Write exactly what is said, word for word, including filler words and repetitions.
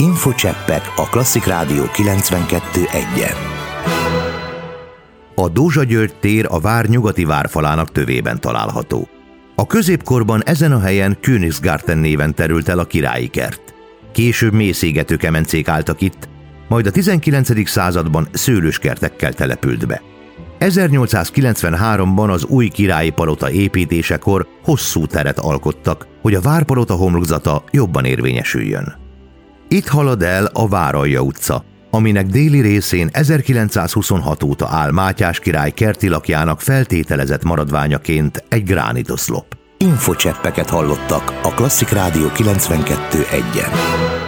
Infocseppek a Klasszik Rádió kilencvenkettő egyen. A Dózsa György tér a vár nyugati várfalának tövében található. A középkorban ezen a helyen Königsgarten néven terült el a királyi kert. Később mészégető kemencék álltak itt, majd a tizenkilencedik században szőlőskertekkel települt be. ezernyolcszázkilencvenháromban az új királyi palota építésekor hosszú teret alkottak, hogy a várpalota homlokzata jobban érvényesüljön. Itt halad el a Váralja utca, aminek déli részén ezerkilencszázhuszonhat óta áll Mátyás király kerti lakjának feltételezett maradványaként egy gránitoszlop. Infocseppeket hallottak a Klasszik Rádió kilencvenkettő egyen.